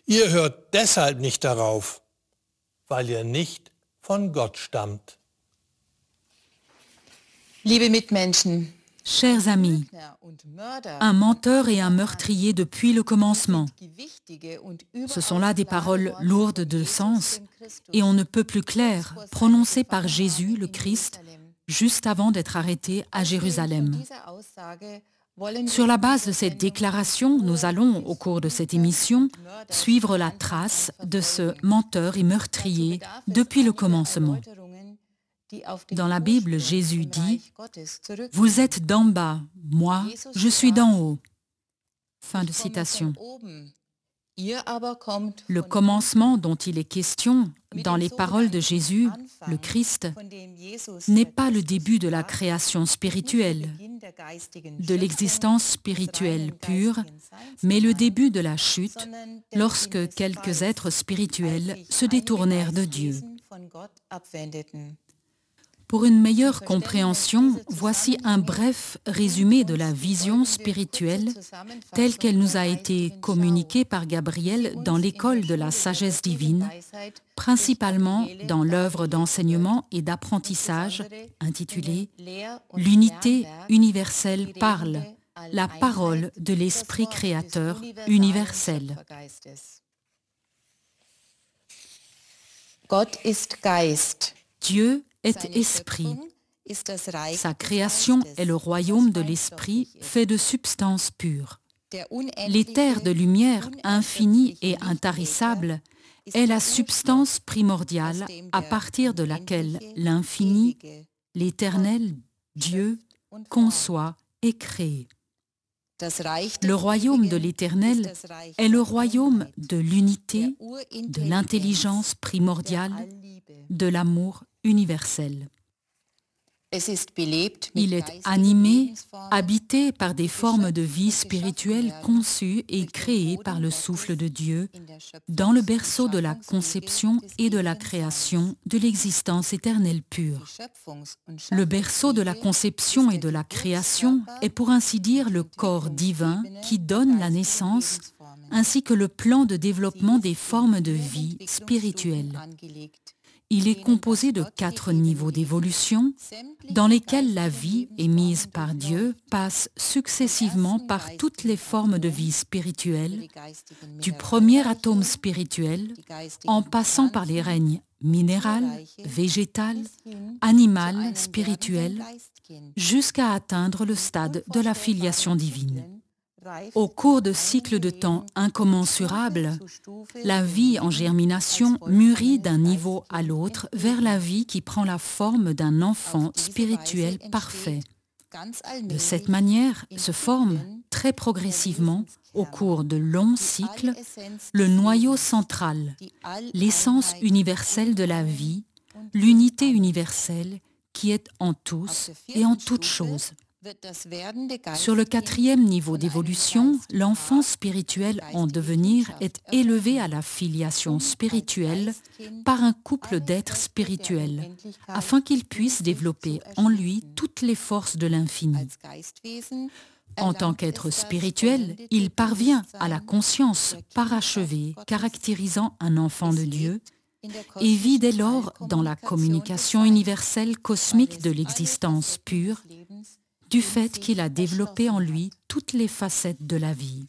Ihr hört deshalb nicht darauf, weil ihr nicht von Gott stammt. Liebe Mitmenschen, Chers amis, un menteur et un meurtrier depuis le commencement. Ce sont là des paroles lourdes de sens et on ne peut plus clair, prononcées par Jésus, le Christ, juste avant d'être arrêté à Jérusalem. Sur la base de cette déclaration, nous allons, au cours de cette émission, suivre la trace de ce menteur et meurtrier depuis le commencement. Dans la Bible, Jésus dit « Vous êtes d'en bas, moi, je suis d'en haut ». Fin de citation. Le commencement dont il est question dans les paroles de Jésus, le Christ, n'est pas le début de la création spirituelle, de l'existence spirituelle pure, mais le début de la chute, lorsque quelques êtres spirituels se détournèrent de Dieu. Pour une meilleure compréhension, voici un bref résumé de la vision spirituelle telle qu'elle nous a été communiquée par Gabriel dans l'école de la sagesse divine, principalement dans l'œuvre d'enseignement et d'apprentissage intitulée « L'unité universelle parle, la parole de l'Esprit créateur universel ». Dieu est esprit. Sa création est le royaume de l'esprit fait de substance pure. L'éther de lumière infinie et intarissable est la substance primordiale à partir de laquelle l'infini, l'éternel, Dieu, conçoit et crée. Le royaume de l'Éternel est le royaume de l'unité, de l'intelligence primordiale, de l'amour universel. Il est animé, habité par des formes de vie spirituelle conçues et créées par le souffle de Dieu dans le berceau de la conception et de la création de l'existence éternelle pure. Le berceau de la conception et de la création est pour ainsi dire le corps divin qui donne la naissance ainsi que le plan de développement des formes de vie spirituelles. Il est composé de 4 niveaux d'évolution dans lesquels la vie émise par Dieu passe successivement par toutes les formes de vie spirituelle, du premier atome spirituel en passant par les règnes minéral, végétal, animal, spirituel, jusqu'à atteindre le stade de la filiation divine. Au cours de cycles de temps incommensurables, la vie en germination mûrit d'un niveau à l'autre vers la vie qui prend la forme d'un enfant spirituel parfait. De cette manière se forme très progressivement, au cours de longs cycles, le noyau central, l'essence universelle de la vie, l'unité universelle qui est en tous et en toutes choses. Sur le 4e niveau d'évolution, l'enfant spirituel en devenir est élevé à la filiation spirituelle par un couple d'êtres spirituels, afin qu'il puisse développer en lui toutes les forces de l'infini. En tant qu'être spirituel, il parvient à la conscience parachevée caractérisant un enfant de Dieu et vit dès lors dans la communication universelle cosmique de l'existence pure, du fait qu'il a développé en lui toutes les facettes de la vie.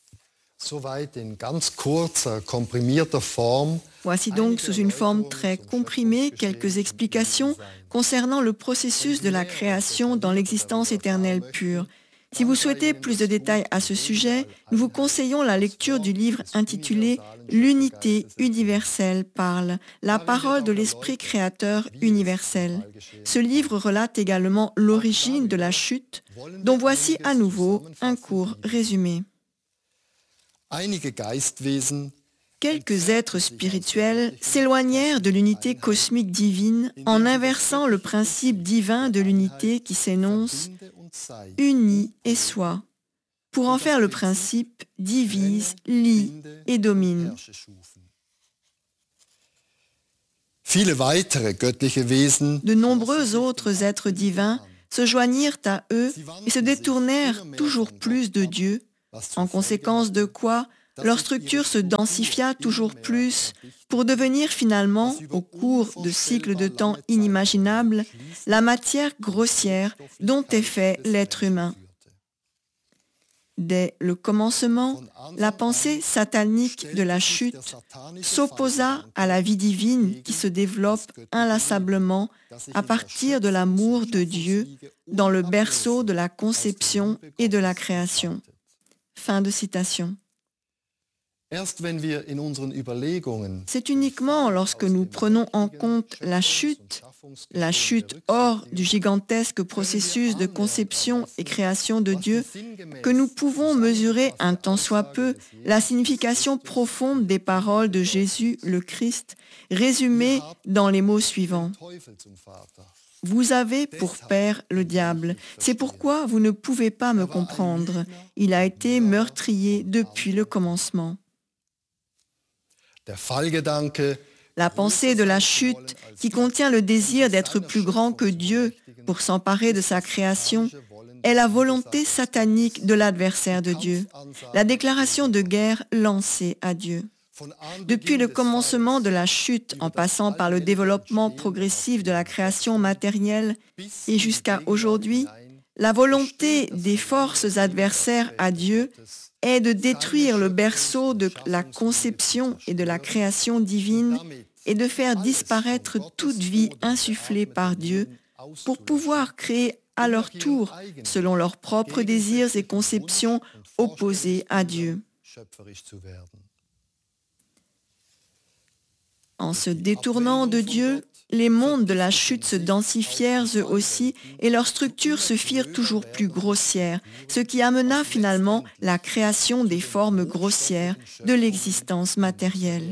Voici donc sous une forme très comprimée quelques explications concernant le processus de la création dans l'existence éternelle pure. Si vous souhaitez plus de détails à ce sujet, nous vous conseillons la lecture du livre intitulé « L'unité universelle parle, la parole de l'Esprit créateur universel ». Ce livre relate également l'origine de la chute, dont voici à nouveau un court résumé. Quelques êtres spirituels s'éloignèrent de l'unité cosmique divine en inversant le principe divin de l'unité qui s'énonce « uni et soit », pour en faire le principe « divise, lie et domine ». De nombreux autres êtres divins se joignirent à eux et se détournèrent toujours plus de Dieu, en conséquence de quoi leur structure se densifia toujours plus pour devenir finalement, au cours de cycles de temps inimaginables, la matière grossière dont est fait l'être humain. Dès le commencement, la pensée satanique de la chute s'opposa à la vie divine qui se développe inlassablement à partir de l'amour de Dieu dans le berceau de la conception et de la création. Fin de citation. C'est uniquement lorsque nous prenons en compte la chute hors du gigantesque processus de conception et création de Dieu, que nous pouvons mesurer un tant soit peu la signification profonde des paroles de Jésus le Christ, résumées dans les mots suivants. Vous avez pour père le diable, c'est pourquoi vous ne pouvez pas me comprendre. Il a été meurtrier depuis le commencement. La pensée de la chute, qui contient le désir d'être plus grand que Dieu pour s'emparer de sa création, est la volonté satanique de l'adversaire de Dieu, la déclaration de guerre lancée à Dieu. Depuis le commencement de la chute, en passant par le développement progressif de la création matérielle et jusqu'à aujourd'hui, la volonté des forces adversaires à Dieu est de détruire le berceau de la conception et de la création divine et de faire disparaître toute vie insufflée par Dieu pour pouvoir créer à leur tour, selon leurs propres désirs et conceptions opposés à Dieu. En se détournant de Dieu, les mondes de la chute se densifièrent eux aussi et leurs structures se firent toujours plus grossières, ce qui amena finalement la création des formes grossières de l'existence matérielle.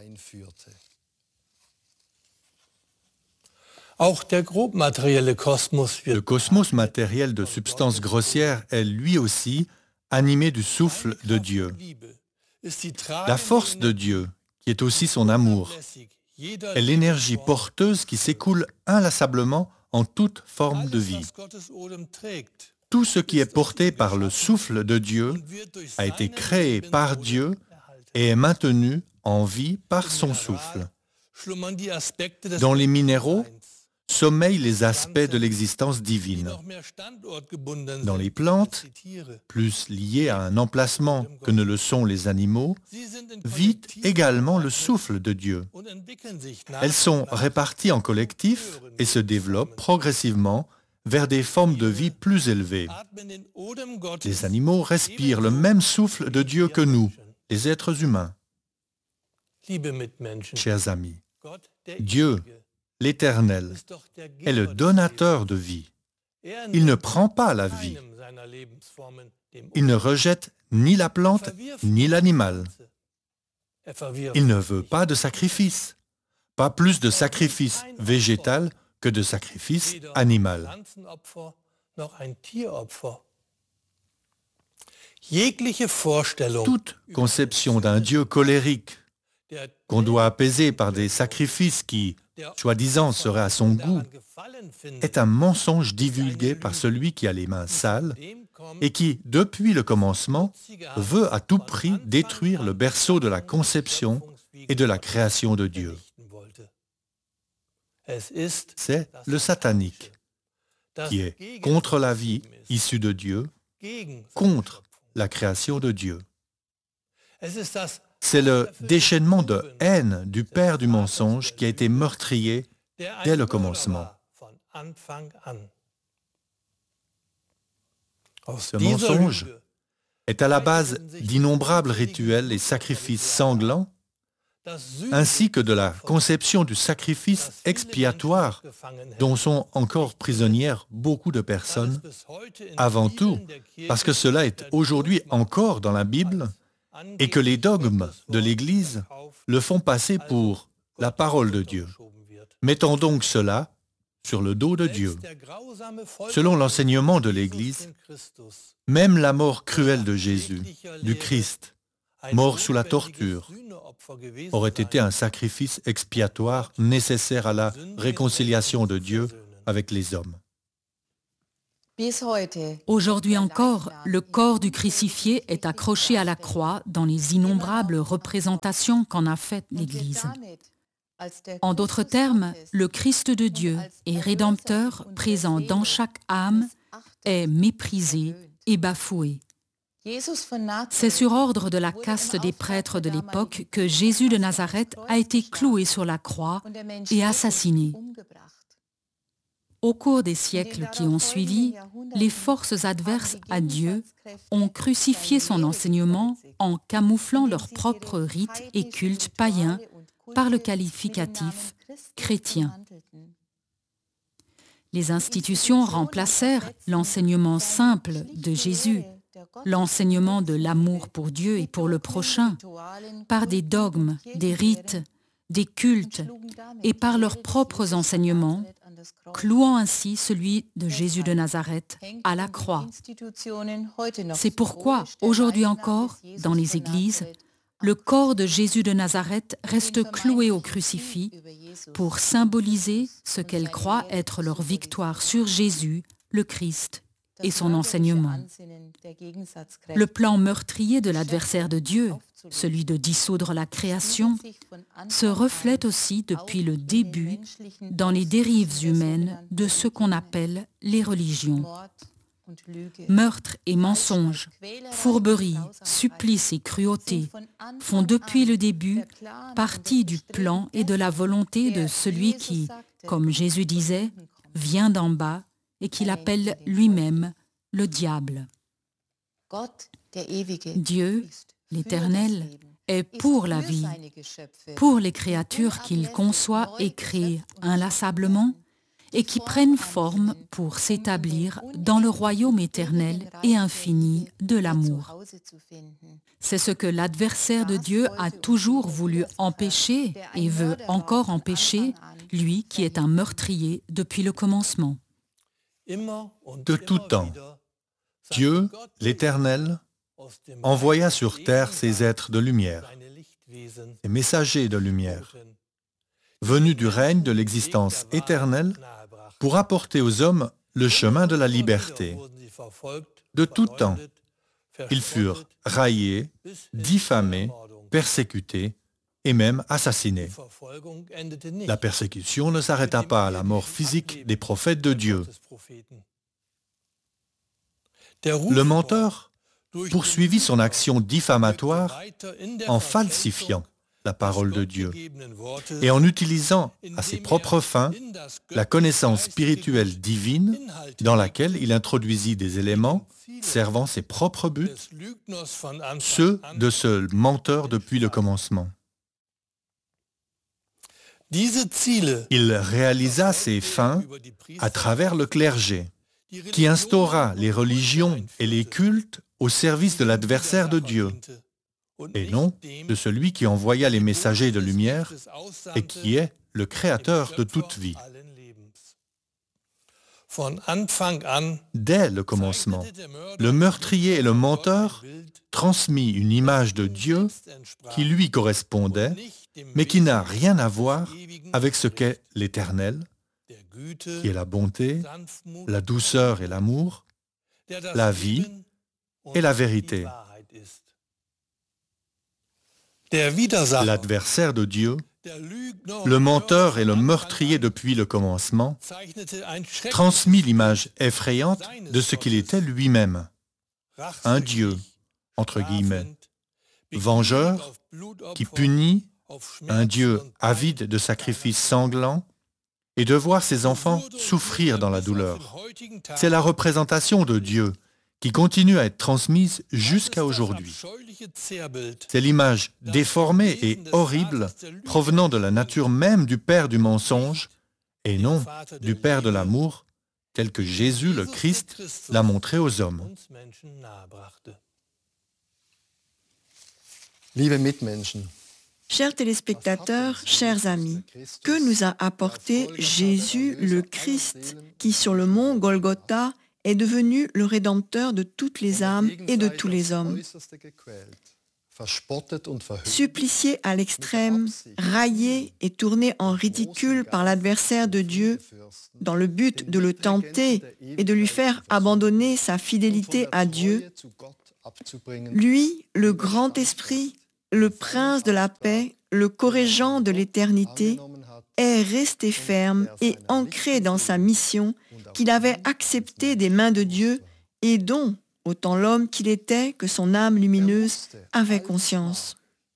Le cosmos matériel de substance grossière est lui aussi animé du souffle de Dieu. La force de Dieu, qui est aussi son amour, est l'énergie porteuse qui s'écoule inlassablement en toute forme de vie. Tout ce qui est porté par le souffle de Dieu a été créé par Dieu et est maintenu en vie par son souffle. Dans les minéraux sommeillent les aspects de l'existence divine. Dans les plantes, plus liées à un emplacement que ne le sont les animaux, vit également le souffle de Dieu. Elles sont réparties en collectifs et se développent progressivement vers des formes de vie plus élevées. Les animaux respirent le même souffle de Dieu que nous, les êtres humains. Chers amis, Dieu, l'Éternel, est le donateur de vie. Il ne prend pas la vie. Il ne rejette ni la plante ni l'animal. Il ne veut pas de sacrifice, pas plus de sacrifice végétal que de sacrifice animal. Toute conception d'un Dieu colérique qu'on doit apaiser par des sacrifices qui, soi-disant, seraient à son goût, est un mensonge divulgué par celui qui a les mains sales et qui, depuis le commencement, veut à tout prix détruire le berceau de la conception et de la création de Dieu. C'est le satanique, qui est contre la vie issue de Dieu, contre la création de Dieu. C'est le déchaînement de haine du père du mensonge qui a été meurtrier dès le commencement. Ce mensonge est à la base d'innombrables rituels et sacrifices sanglants, ainsi que de la conception du sacrifice expiatoire dont sont encore prisonnières beaucoup de personnes, avant tout parce que cela est aujourd'hui encore dans la Bible et que les dogmes de l'Église le font passer pour la parole de Dieu. Mettons donc cela sur le dos de Dieu. Selon l'enseignement de l'Église, même la mort cruelle de Jésus, du Christ, mort sous la torture, aurait été un sacrifice expiatoire nécessaire à la réconciliation de Dieu avec les hommes. Aujourd'hui encore, le corps du crucifié est accroché à la croix dans les innombrables représentations qu'en a faites l'Église. En d'autres termes, le Christ de Dieu et Rédempteur présent dans chaque âme est méprisé et bafoué. C'est sur ordre de la caste des prêtres de l'époque que Jésus de Nazareth a été cloué sur la croix et assassiné. Au cours des siècles qui ont suivi, les forces adverses à Dieu ont crucifié son enseignement en camouflant leurs propres rites et cultes païens par le qualificatif chrétien. Les institutions remplacèrent l'enseignement simple de Jésus, l'enseignement de l'amour pour Dieu et pour le prochain, par des dogmes, des rites, des cultes et par leurs propres enseignements, clouant ainsi celui de Jésus de Nazareth à la croix. C'est pourquoi, aujourd'hui encore, dans les églises, le corps de Jésus de Nazareth reste cloué au crucifix pour symboliser ce qu'elles croient être leur victoire sur Jésus, le Christ, et son enseignement. Le plan meurtrier de l'adversaire de Dieu, celui de dissoudre la création, se reflète aussi depuis le début dans les dérives humaines de ce qu'on appelle les religions. Meurtre et mensonge, fourberie, supplice et cruauté font depuis le début partie du plan et de la volonté de celui qui, comme Jésus disait, vient d'en bas et qu'il appelle lui-même le diable. Dieu, l'Éternel, est pour la vie, pour les créatures qu'il conçoit et crée inlassablement et qui prennent forme pour s'établir dans le royaume éternel et infini de l'amour. C'est ce que l'adversaire de Dieu a toujours voulu empêcher et veut encore empêcher, lui qui est un meurtrier depuis le commencement. De tout temps, Dieu, l'Éternel, envoya sur terre ses êtres de lumière, ses messagers de lumière, venus du règne de l'existence éternelle pour apporter aux hommes le chemin de la liberté. De tout temps, ils furent raillés, diffamés, persécutés et même assassinés. La persécution ne s'arrêta pas à la mort physique des prophètes de Dieu. Le menteur poursuivit son action diffamatoire en falsifiant la parole de Dieu et en utilisant à ses propres fins la connaissance spirituelle divine dans laquelle il introduisit des éléments servant ses propres buts, ceux de ce menteur depuis le commencement. Il réalisa ses fins à travers le clergé, qui instaura les religions et les cultes au service de l'adversaire de Dieu, et non de celui qui envoya les messagers de lumière et qui est le créateur de toute vie. Dès le commencement, le meurtrier et le menteur transmit une image de Dieu qui lui correspondait, mais qui n'a rien à voir avec ce qu'est l'Éternel, qui est la bonté, la douceur et l'amour, la vie et la vérité. L'adversaire de Dieu, le menteur et le meurtrier depuis le commencement, transmit l'image effrayante de ce qu'il était lui-même. Un Dieu, entre guillemets, vengeur, qui punit, un Dieu avide de sacrifices sanglants, et de voir ses enfants souffrir dans la douleur. C'est la représentation de Dieu qui continue à être transmise jusqu'à aujourd'hui. C'est l'image déformée et horrible provenant de la nature même du père du mensonge et non du père de l'amour, tel que Jésus le Christ l'a montré aux hommes. Liebe Mitmenschen, Chers téléspectateurs, chers amis, que nous a apporté Jésus le Christ qui sur le mont Golgotha est devenu le Rédempteur de toutes les âmes et de tous les hommes? supplicié à l'extrême, raillé et tourné en ridicule par l'adversaire de Dieu dans le but de le tenter et de lui faire abandonner sa fidélité à Dieu, lui, le grand esprit, le prince de la paix, le corrigant de l'éternité, est resté ferme et ancré dans sa mission qu'il avait acceptée des mains de Dieu et dont, autant l'homme qu'il était que son âme lumineuse avait conscience.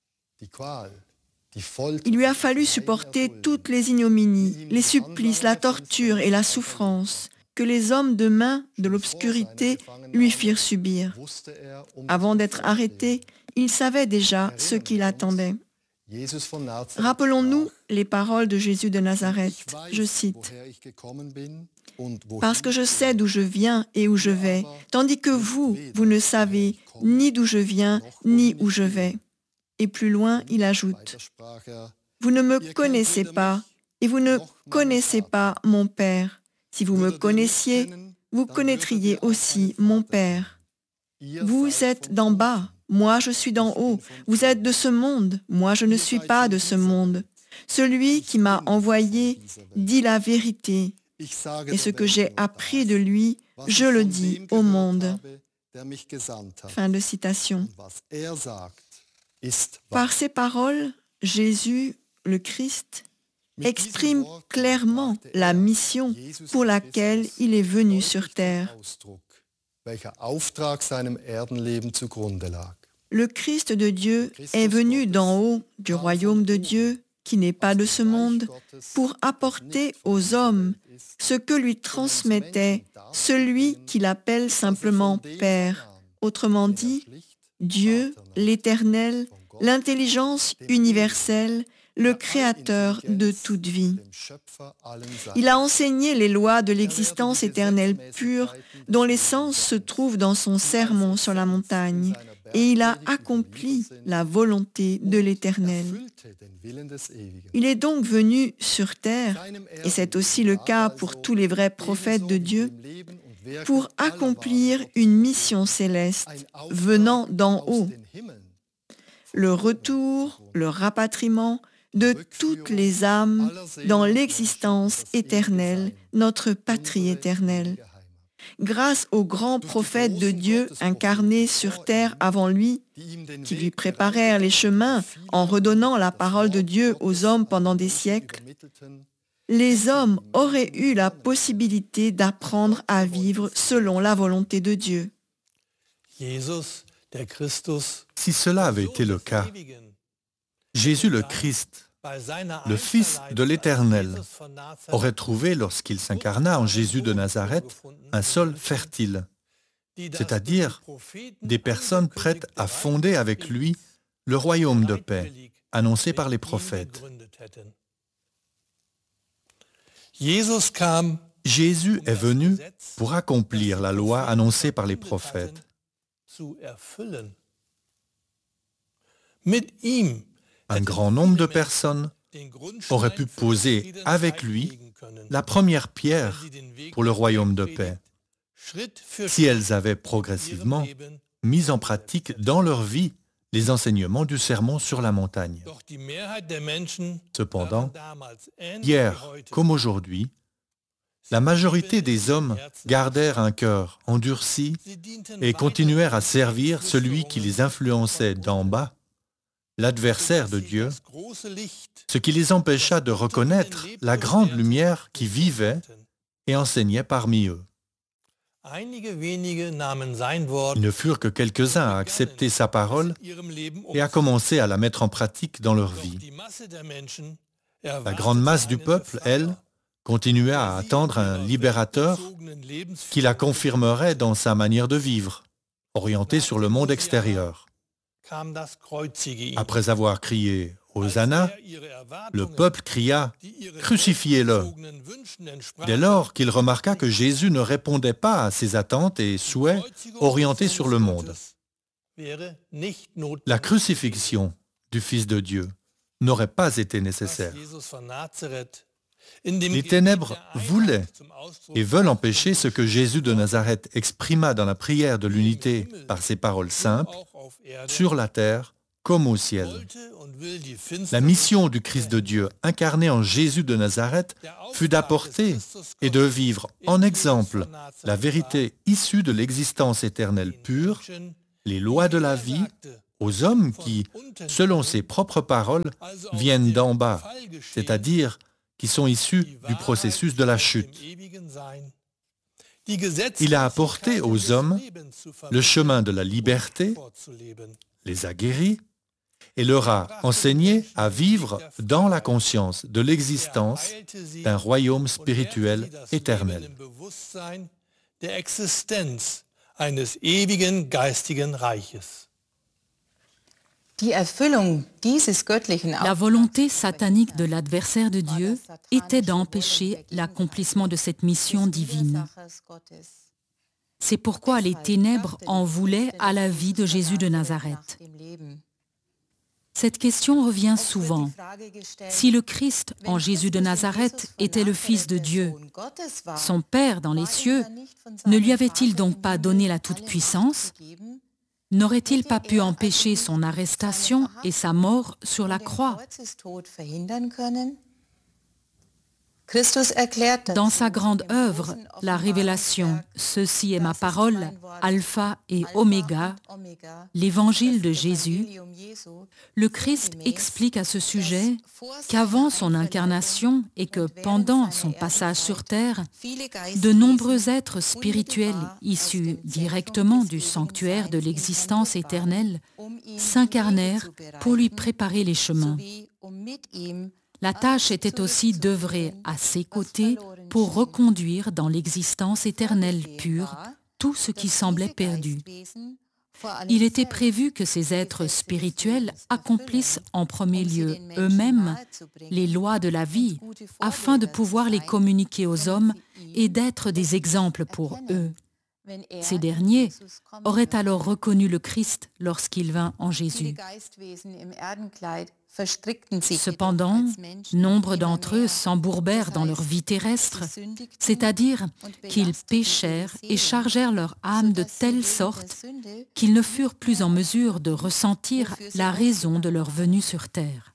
Il lui a fallu supporter toutes les ignominies, les supplices, la torture et la souffrance que les hommes de main de l'obscurité lui firent subir. Avant d'être arrêté, il savait déjà ce qui l'attendait. Rappelons-nous les paroles de Jésus de Nazareth. Je cite, « Parce que je sais d'où je viens et où je vais, tandis que vous ne savez ni d'où je viens ni où je vais. » Et plus loin, il ajoute, « Vous ne me connaissez pas et vous ne connaissez pas mon Père. Si vous me connaissiez, vous connaîtriez aussi mon Père. Vous êtes d'en bas, moi je suis d'en haut. Vous êtes de ce monde, moi je ne suis pas de ce monde. Celui qui m'a envoyé dit la vérité, et ce que j'ai appris de lui, je le dis au monde. » Fin de citation. Par ces paroles, Jésus, le Christ, exprime clairement la mission pour laquelle il est venu sur terre. Le Christ de Dieu est venu d'en haut du royaume de Dieu, qui n'est pas de ce monde, pour apporter aux hommes ce que lui transmettait celui qu'il appelle simplement Père, autrement dit, Dieu, l'Éternel, l'intelligence universelle, le Créateur de toute vie. Il a enseigné les lois de l'existence éternelle pure, dont l'essence se trouve dans son sermon sur la montagne, et il a accompli la volonté de l'Éternel. Il est donc venu sur terre, et c'est aussi le cas pour tous les vrais prophètes de Dieu, pour accomplir une mission céleste venant d'en haut. Le retour, le rapatriement de toutes les âmes dans l'existence éternelle, notre patrie éternelle. Grâce aux grands prophètes de Dieu incarnés sur terre avant lui, qui lui préparèrent les chemins en redonnant la parole de Dieu aux hommes pendant des siècles, les hommes auraient eu la possibilité d'apprendre à vivre selon la volonté de Dieu. Si cela avait été le cas, Jésus le Christ, le Fils de l'Éternel, aurait trouvé, lorsqu'il s'incarna en Jésus de Nazareth, un sol fertile, c'est-à-dire des personnes prêtes à fonder avec lui le royaume de paix, annoncé par les prophètes. Jésus est venu pour accomplir la loi annoncée par les prophètes. Un grand nombre de personnes auraient pu poser avec lui la première pierre pour le royaume de paix, si elles avaient progressivement mis en pratique dans leur vie les enseignements du sermon sur la montagne. Cependant, hier comme aujourd'hui, la majorité des hommes gardèrent un cœur endurci et continuèrent à servir celui qui les influençait d'en bas, l'adversaire de Dieu, ce qui les empêcha de reconnaître la grande lumière qui vivait et enseignait parmi eux. Ils ne furent que quelques-uns à accepter sa parole et à commencer à la mettre en pratique dans leur vie. La grande masse du peuple, elle, continuait à attendre un libérateur qui la confirmerait dans sa manière de vivre, orientée sur le monde extérieur. Après avoir crié « Hosanna », le peuple cria « Crucifiez-le ». Dès lors qu'il remarqua que Jésus ne répondait pas à ses attentes et souhaits orientés sur le monde. La crucifixion du Fils de Dieu n'aurait pas été nécessaire. Les ténèbres voulaient et veulent empêcher ce que Jésus de Nazareth exprima dans la prière de l'unité par ses paroles simples, sur la terre comme au ciel. La mission du Christ de Dieu, incarné en Jésus de Nazareth, fut d'apporter et de vivre en exemple la vérité issue de l'existence éternelle pure, les lois de la vie, aux hommes qui, selon ses propres paroles, viennent d'en bas, c'est-à-dire qui sont issus du processus de la chute. Il a apporté aux hommes le chemin de la liberté, les a guéris et leur a enseigné à vivre dans la conscience de l'existence d'un royaume spirituel éternel. La volonté satanique de l'adversaire de Dieu était d'empêcher l'accomplissement de cette mission divine. C'est pourquoi les ténèbres en voulaient à la vie de Jésus de Nazareth. Cette question revient souvent. Si le Christ en Jésus de Nazareth était le Fils de Dieu, son Père dans les cieux, ne lui avait-il donc pas donné la toute-puissance ? N'aurait-il pas pu empêcher son arrestation et sa mort sur la croix ? Dans sa grande œuvre, la révélation « Ceci est ma parole, Alpha et Oméga », l'évangile de Jésus, le Christ explique à ce sujet qu'avant son incarnation et que pendant son passage sur terre, de nombreux êtres spirituels issus directement du sanctuaire de l'existence éternelle s'incarnèrent pour lui préparer les chemins. La tâche était aussi d'œuvrer à ses côtés pour reconduire dans l'existence éternelle pure tout ce qui semblait perdu. Il était prévu que ces êtres spirituels accomplissent en premier lieu eux-mêmes les lois de la vie afin de pouvoir les communiquer aux hommes et d'être des exemples pour eux. Ces derniers auraient alors reconnu le Christ lorsqu'il vint en Jésus. Cependant, nombre d'entre eux s'embourbèrent dans leur vie terrestre, c'est-à-dire qu'ils péchèrent et chargèrent leur âme de telle sorte qu'ils ne furent plus en mesure de ressentir la raison de leur venue sur terre.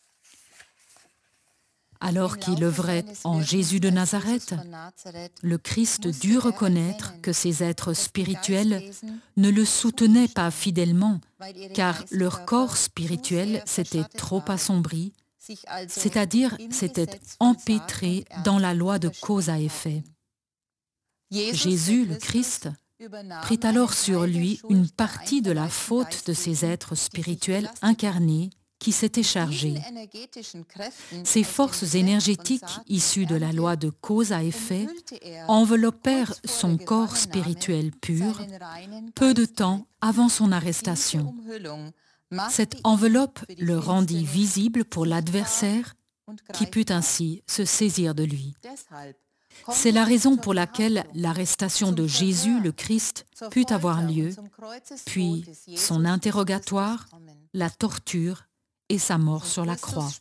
Alors qu'il œuvrait en Jésus de Nazareth, le Christ dut reconnaître que ces êtres spirituels ne le soutenaient pas fidèlement, car leur corps spirituel s'était trop assombri, c'est-à-dire s'était empêtré dans la loi de cause à effet. Jésus, le Christ, prit alors sur lui une partie de la faute de ces êtres spirituels incarnés qui s'étaient chargés. Ces forces énergétiques issues de la loi de cause à effet enveloppèrent son corps spirituel pur peu de temps avant son arrestation. Cette enveloppe le rendit visible pour l'adversaire qui put ainsi se saisir de lui. C'est la raison pour laquelle l'arrestation de Jésus, le Christ, put avoir lieu, puis son interrogatoire, la torture et sa mort sur la croix.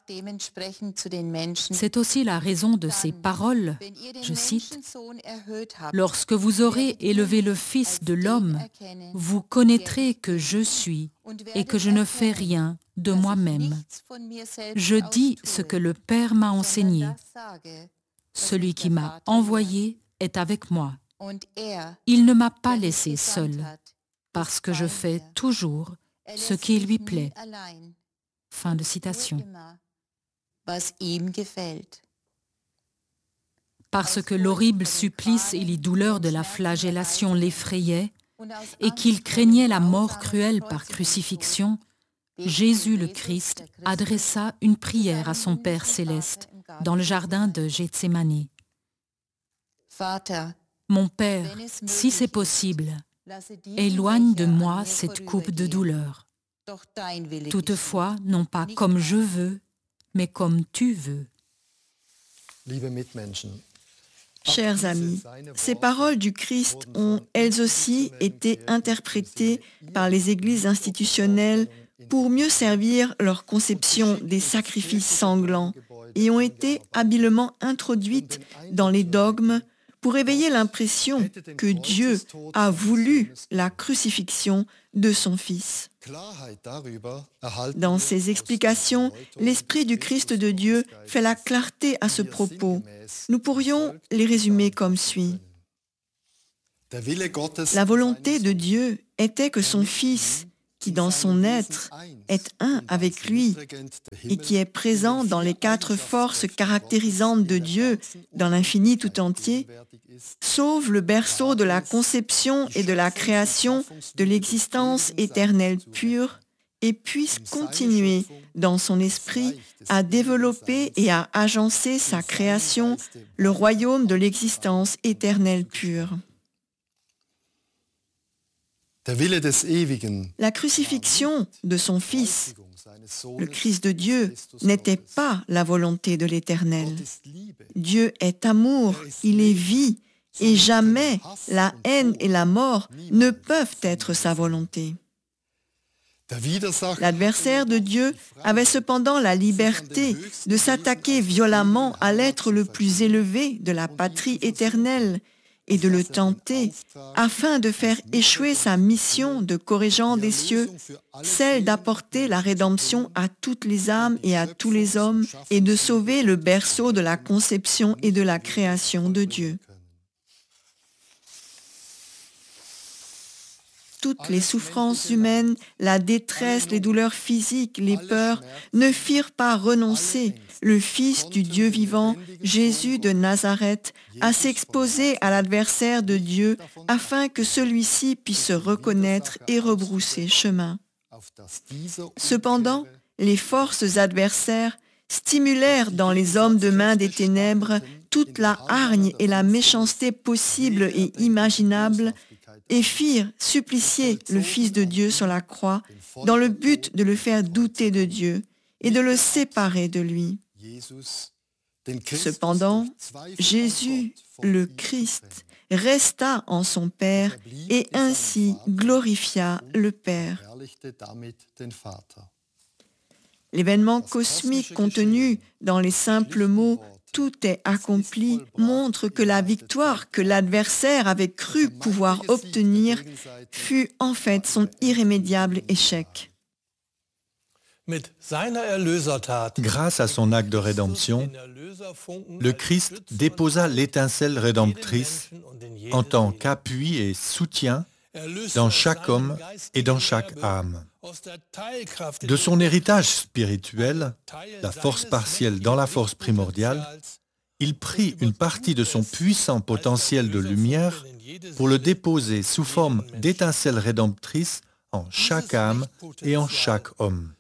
C'est aussi la raison de ces paroles, je cite, « Lorsque vous aurez élevé le Fils de l'homme, vous connaîtrez que je suis et que je ne fais rien de moi-même. Je dis ce que le Père m'a enseigné. Celui qui m'a envoyé est avec moi. Il ne m'a pas laissé seul, parce que je fais toujours ce qui lui plaît. » Fin de citation. Parce que l'horrible supplice et les douleurs de la flagellation l'effrayaient et qu'il craignait la mort cruelle par crucifixion, Jésus le Christ adressa une prière à son Père céleste dans le jardin de Gethsémani. « Mon Père, si c'est possible, éloigne de moi cette coupe de douleur. Toutefois, non pas comme je veux, mais comme tu veux. » Chers amis, ces paroles du Christ ont, elles aussi, été interprétées par les églises institutionnelles pour mieux servir leur conception des sacrifices sanglants et ont été habilement introduites dans les dogmes pour éveiller l'impression que Dieu a voulu la crucifixion de son Fils. Dans ses explications, l'Esprit du Christ de Dieu fait la clarté à ce propos. Nous pourrions les résumer comme suit. La volonté de Dieu était que son Fils, qui dans son être est un avec lui et qui est présent dans les 4 forces caractérisantes de Dieu dans l'infini tout entier, sauve le berceau de la conception et de la création de l'existence éternelle pure et puisse continuer dans son esprit à développer et à agencer sa création, le royaume de l'existence éternelle pure. La crucifixion de son Fils, le Christ de Dieu, n'était pas la volonté de l'Éternel. Dieu est amour, il est vie, et jamais la haine et la mort ne peuvent être sa volonté. L'adversaire de Dieu avait cependant la liberté de s'attaquer violemment à l'être le plus élevé de la patrie éternelle, et de le tenter afin de faire échouer sa mission de corrigeant des cieux, celle d'apporter la rédemption à toutes les âmes et à tous les hommes et de sauver le berceau de la conception et de la création de Dieu. Toutes les souffrances humaines, la détresse, les douleurs physiques, les peurs, ne firent pas renoncer le Fils du Dieu vivant, Jésus de Nazareth, à s'exposer à l'adversaire de Dieu afin que celui-ci puisse se reconnaître et rebrousser chemin. Cependant, les forces adversaires stimulèrent dans les hommes de main des ténèbres toute la hargne et la méchanceté possibles et imaginables et firent supplicier le Fils de Dieu sur la croix dans le but de le faire douter de Dieu et de le séparer de lui. Cependant, Jésus, le Christ, resta en son Père et ainsi glorifia le Père. L'événement cosmique contenu dans les simples mots « tout est accompli » montre que la victoire que l'adversaire avait cru pouvoir obtenir fut en fait son irrémédiable échec. Grâce à son acte de rédemption, le Christ déposa l'étincelle rédemptrice en tant qu'appui et soutien dans chaque homme et dans chaque âme. De son héritage spirituel, la force partielle dans la force primordiale, il prit une partie de son puissant potentiel de lumière pour le déposer sous forme d'étincelle rédemptrice en chaque âme et en chaque homme.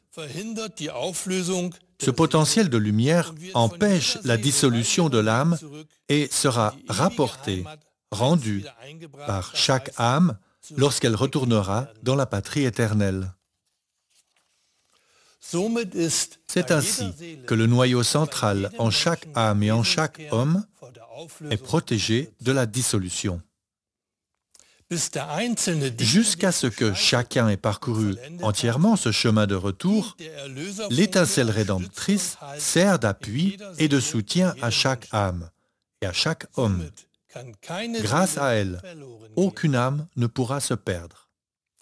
Ce potentiel de lumière empêche la dissolution de l'âme et sera rapporté, rendu par chaque âme lorsqu'elle retournera dans la patrie éternelle. C'est ainsi que le noyau central en chaque âme et en chaque homme est protégé de la dissolution. Jusqu'à ce que chacun ait parcouru entièrement ce chemin de retour, l'étincelle rédemptrice sert d'appui et de soutien à chaque âme et à chaque homme. Grâce à elle, aucune âme ne pourra se perdre.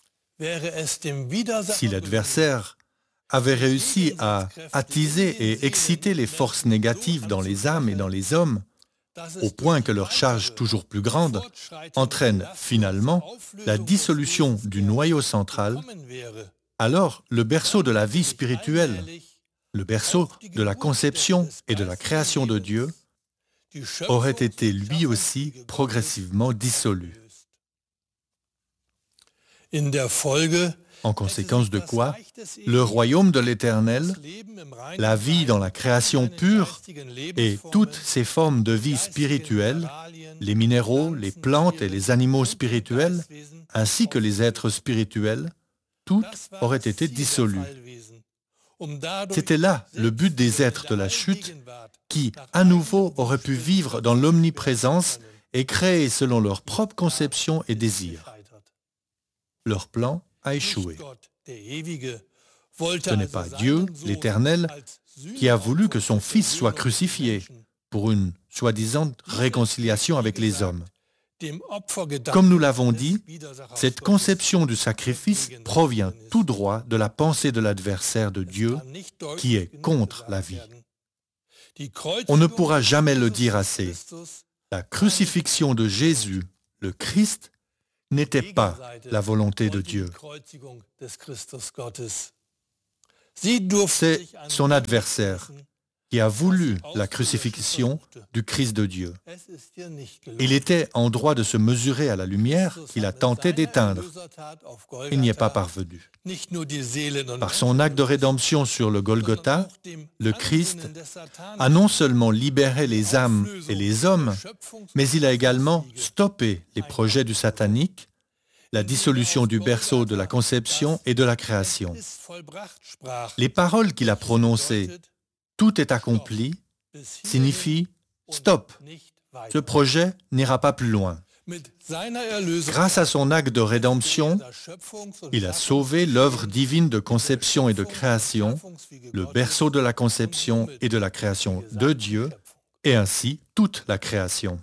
Si l'adversaire avait réussi à attiser et exciter les forces négatives dans les âmes et dans les hommes, au point que leur charge toujours plus grande entraîne finalement la dissolution du noyau central, alors le berceau de la vie spirituelle, le berceau de la conception et de la création de Dieu, aurait été lui aussi progressivement dissolu. En conséquence de quoi, le royaume de l'Éternel, la vie dans la création pure et toutes ces formes de vie spirituelle, les minéraux, les plantes et les animaux spirituels, ainsi que les êtres spirituels, toutes auraient été dissolues. C'était là le but des êtres de la chute qui, à nouveau, auraient pu vivre dans l'omniprésence et créer selon leur propre conception et désir. Leur plan a échoué. Ce n'est pas Dieu, l'Éternel, qui a voulu que son Fils soit crucifié pour une soi-disant réconciliation avec les hommes. Comme nous l'avons dit, cette conception du sacrifice provient tout droit de la pensée de l'adversaire de Dieu qui est contre la vie. On ne pourra jamais le dire assez. La crucifixion de Jésus, le Christ, n'était pas la volonté de Dieu. C'est son adversaire qui a voulu la crucifixion du Christ de Dieu. Il était en droit de se mesurer à la lumière qu'il a tenté d'éteindre. Il n'y est pas parvenu. Par son acte de rédemption sur le Golgotha, le Christ a non seulement libéré les âmes et les hommes, mais il a également stoppé les projets du satanique, la dissolution du berceau de la conception et de la création. Les paroles qu'il a prononcées, « Tout est accompli », signifient « Stop, ce projet n'ira pas plus loin ». Grâce à son acte de rédemption, il a sauvé l'œuvre divine de conception et de création, le berceau de la conception et de la création de Dieu, et ainsi toute la création.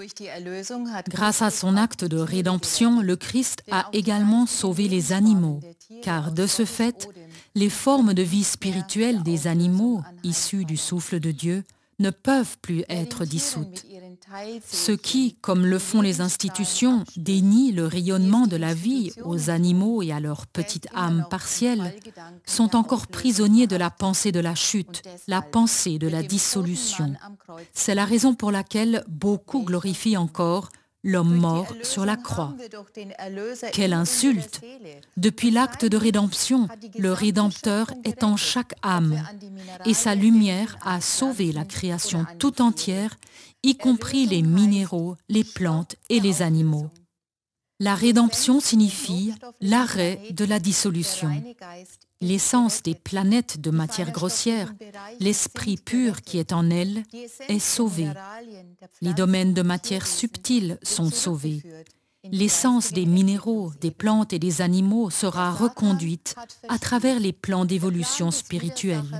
Grâce à son acte de rédemption, le Christ a également sauvé les animaux, car de ce fait, les formes de vie spirituelle des animaux, issus du souffle de Dieu, ne peuvent plus être dissoutes. Ceux qui, comme le font les institutions, dénient le rayonnement de la vie aux animaux et à leur petite âme partielle, sont encore prisonniers de la pensée de la chute, la pensée de la dissolution. C'est la raison pour laquelle beaucoup glorifient encore l'homme mort sur la croix. Quelle insulte! Depuis l'acte de rédemption, le Rédempteur est en chaque âme et sa lumière a sauvé la création tout entière, y compris les minéraux, les plantes et les animaux. La rédemption signifie l'arrêt de la dissolution. L'essence des planètes de matière grossière, l'esprit pur qui est en elles, est sauvé. Les domaines de matière subtile sont sauvés. L'essence des minéraux, des plantes et des animaux sera reconduite à travers les plans d'évolution spirituelle.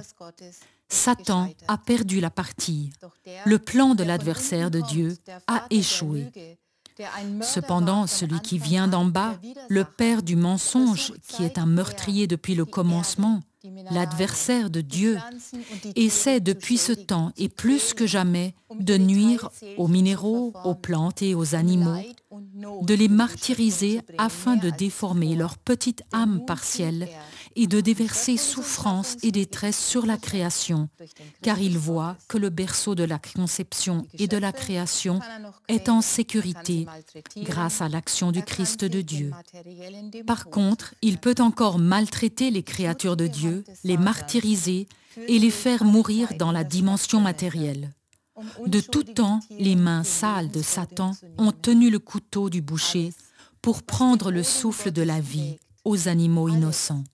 Satan a perdu la partie. Le plan de l'adversaire de Dieu a échoué. Cependant, celui qui vient d'en bas, le père du mensonge, qui est un meurtrier depuis le commencement, l'adversaire de Dieu, essaie depuis ce temps et plus que jamais de nuire aux minéraux, aux plantes et aux animaux, de les martyriser afin de déformer leur petite âme partielle et de déverser souffrance et détresse sur la création, car il voit que le berceau de la conception et de la création est en sécurité grâce à l'action du Christ de Dieu. Par contre, il peut encore maltraiter les créatures de Dieu, les martyriser et les faire mourir dans la dimension matérielle. De tout temps, les mains sales de Satan ont tenu le couteau du boucher pour prendre le souffle de la vie aux animaux innocents.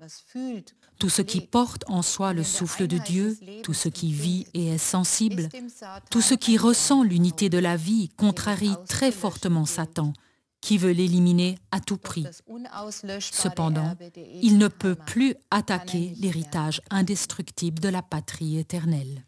Tout ce qui porte en soi le souffle de Dieu, tout ce qui vit et est sensible, tout ce qui ressent l'unité de la vie contrarie très fortement Satan, qui veut l'éliminer à tout prix. Cependant, il ne peut plus attaquer l'héritage indestructible de la patrie éternelle.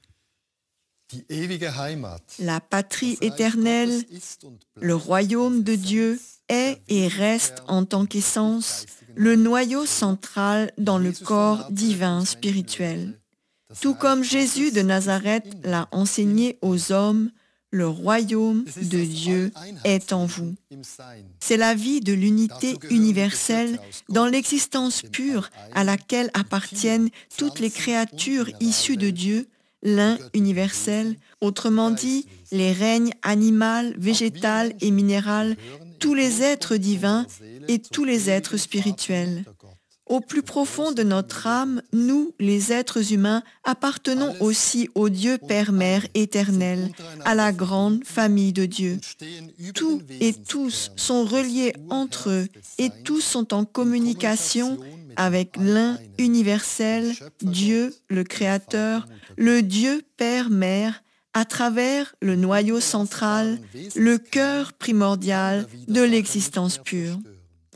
La patrie éternelle, le royaume de Dieu, est et reste en tant qu'essence le noyau central dans le corps divin spirituel. Tout comme Jésus de Nazareth l'a enseigné aux hommes, le royaume de Dieu est en vous. C'est la vie de l'unité universelle dans l'existence pure à laquelle appartiennent toutes les créatures issues de Dieu, l'un universel, autrement dit, les règnes animal, végétal et minéral, tous les êtres divins et tous les êtres spirituels. Au plus profond de notre âme, nous, les êtres humains, appartenons aussi au Dieu Père-Mère éternel, à la grande famille de Dieu. Tout et tous sont reliés entre eux et tous sont en communication avec l'un universel, Dieu, le Créateur, le Dieu Père-Mère, à travers le noyau central, le cœur primordial de l'existence pure.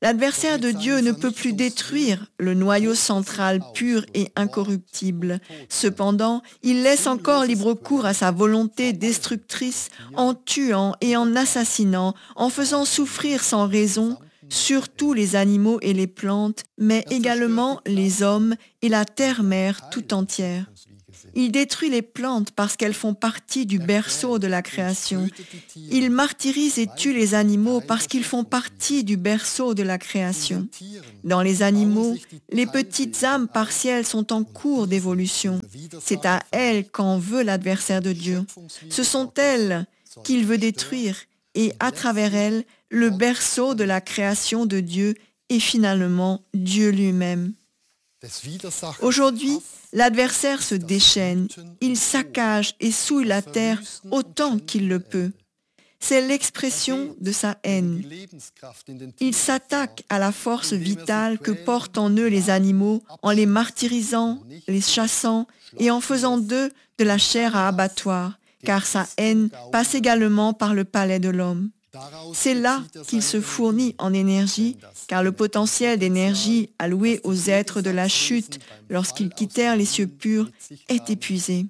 L'adversaire de Dieu ne peut plus détruire le noyau central pur et incorruptible. Cependant, il laisse encore libre cours à sa volonté destructrice en tuant et en assassinant, en faisant souffrir sans raison, surtout les animaux et les plantes, mais également les hommes et la terre-mère tout entière. Il détruit les plantes parce qu'elles font partie du berceau de la création. Il martyrise et tue les animaux parce qu'ils font partie du berceau de la création. Dans les animaux, les petites âmes partielles sont en cours d'évolution. C'est à elles qu'en veut l'adversaire de Dieu. Ce sont elles qu'il veut détruire et à travers elles, le berceau de la création de Dieu et finalement Dieu lui-même. Aujourd'hui, l'adversaire se déchaîne, il saccage et souille la terre autant qu'il le peut. C'est l'expression de sa haine. Il s'attaque à la force vitale que portent en eux les animaux en les martyrisant, les chassant et en faisant d'eux de la chair à abattoir, car sa haine passe également par le palais de l'homme. C'est là qu'il se fournit en énergie, car le potentiel d'énergie alloué aux êtres de la chute lorsqu'ils quittèrent les cieux purs est épuisé.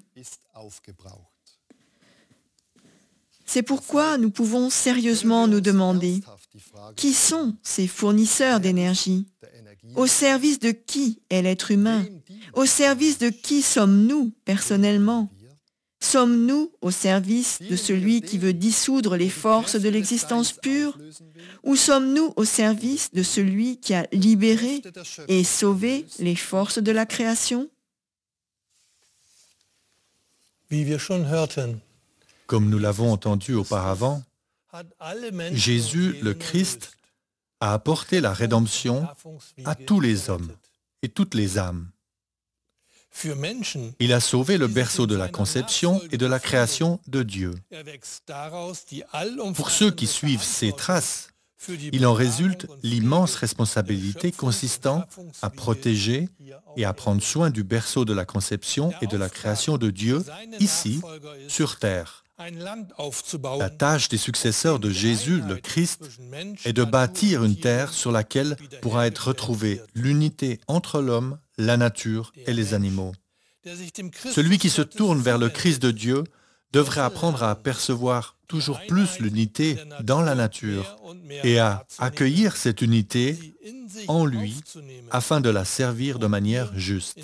C'est pourquoi nous pouvons sérieusement nous demander, qui sont ces fournisseurs d'énergie? Au service de qui est l'être humain? Au service de qui sommes-nous personnellement? Sommes-nous au service de celui qui veut dissoudre les forces de l'existence pure? Ou sommes-nous au service de celui qui a libéré et sauvé les forces de la création? Comme nous l'avons entendu auparavant, Jésus, le Christ, a apporté la rédemption à tous les hommes et toutes les âmes. Il a sauvé le berceau de la conception et de la création de Dieu. Pour ceux qui suivent ces traces, il en résulte l'immense responsabilité consistant à protéger et à prendre soin du berceau de la conception et de la création de Dieu ici, sur terre. La tâche des successeurs de Jésus, le Christ, est de bâtir une terre sur laquelle pourra être retrouvée l'unité entre l'homme, la nature et les animaux. Celui qui se tourne vers le Christ de Dieu devrait apprendre à apercevoir toujours plus l'unité dans la nature et à accueillir cette unité en lui afin de la servir de manière juste.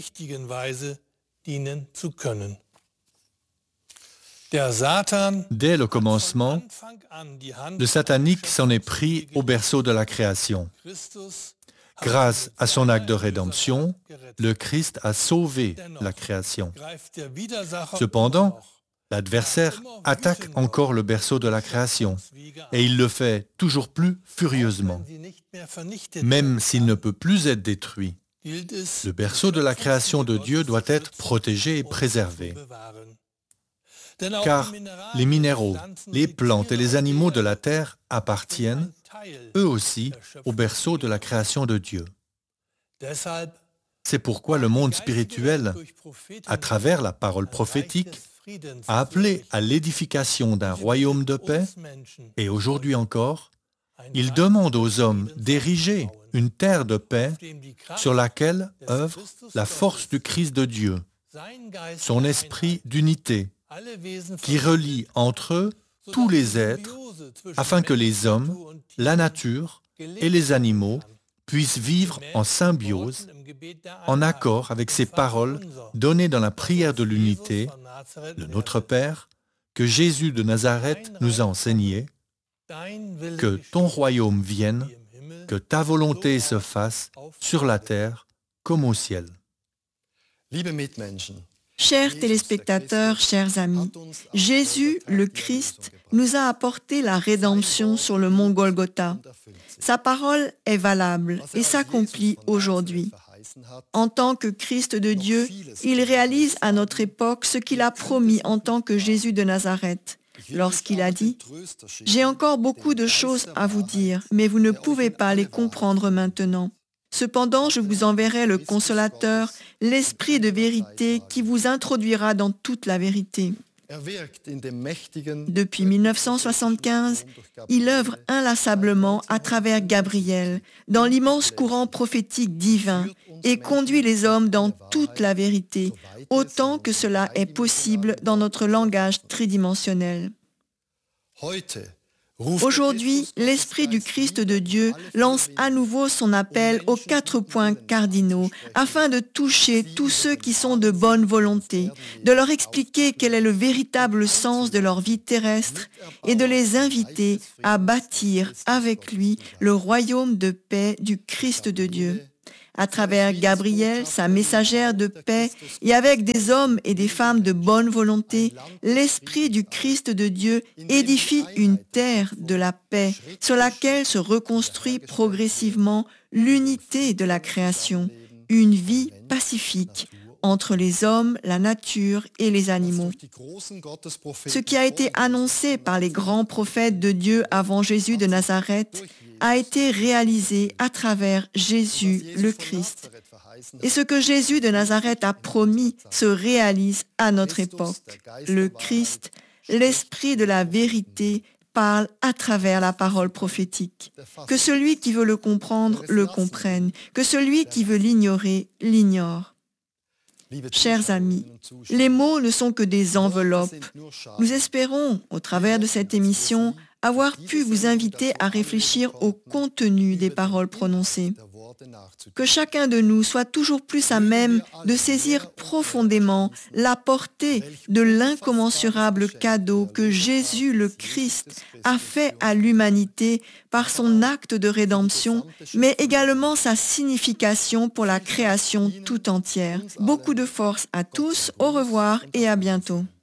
Dès le commencement, le satanique s'en est pris au berceau de la création. Grâce à son acte de rédemption, le Christ a sauvé la création. Cependant, l'adversaire attaque encore le berceau de la création et il le fait toujours plus furieusement. Même s'il ne peut plus être détruit, le berceau de la création de Dieu doit être protégé et préservé. Car les minéraux, les plantes et les animaux de la terre appartiennent, eux aussi, au berceau de la création de Dieu. C'est pourquoi le monde spirituel, à travers la parole prophétique, a appelé à l'édification d'un royaume de paix, et aujourd'hui encore, il demande aux hommes d'ériger une terre de paix sur laquelle œuvre la force du Christ de Dieu, son esprit d'unité, qui relie entre eux tous les êtres afin que les hommes, la nature et les animaux puissent vivre en symbiose, en accord avec ces paroles données dans la prière de l'unité, le Notre Père, que Jésus de Nazareth nous a enseigné, que ton royaume vienne, que ta volonté se fasse sur la terre comme au ciel. Chers téléspectateurs, chers amis, Jésus, le Christ, nous a apporté la rédemption sur le mont Golgotha. Sa parole est valable et s'accomplit aujourd'hui. En tant que Christ de Dieu, il réalise à notre époque ce qu'il a promis en tant que Jésus de Nazareth, lorsqu'il a dit « J'ai encore beaucoup de choses à vous dire, mais vous ne pouvez pas les comprendre maintenant. Cependant, je vous enverrai le Consolateur, l'Esprit de vérité qui vous introduira dans toute la vérité. Depuis 1975, il œuvre inlassablement à travers Gabriel dans l'immense courant prophétique divin et conduit les hommes dans toute la vérité, autant que cela est possible dans notre langage tridimensionnel. Aujourd'hui, l'Esprit du Christ de Dieu lance à nouveau son appel aux 4 points cardinaux afin de toucher tous ceux qui sont de bonne volonté, de leur expliquer quel est le véritable sens de leur vie terrestre et de les inviter à bâtir avec lui le royaume de paix du Christ de Dieu. À travers Gabriel, sa messagère de paix, et avec des hommes et des femmes de bonne volonté, l'Esprit du Christ de Dieu édifie une terre de la paix sur laquelle se reconstruit progressivement l'unité de la création, une vie pacifique entre les hommes, la nature et les animaux. Ce qui a été annoncé par les grands prophètes de Dieu avant Jésus de Nazareth a été réalisé à travers Jésus le Christ. Et ce que Jésus de Nazareth a promis se réalise à notre époque. Le Christ, l'Esprit de la vérité, parle à travers la parole prophétique. Que celui qui veut le comprendre le comprenne, que celui qui veut l'ignorer l'ignore. Chers amis, les mots ne sont que des enveloppes. Nous espérons, au travers de cette émission, avoir pu vous inviter à réfléchir au contenu des paroles prononcées. Que chacun de nous soit toujours plus à même de saisir profondément la portée de l'incommensurable cadeau que Jésus le Christ a fait à l'humanité par son acte de rédemption, mais également sa signification pour la création tout entière. Beaucoup de force à tous, au revoir et à bientôt.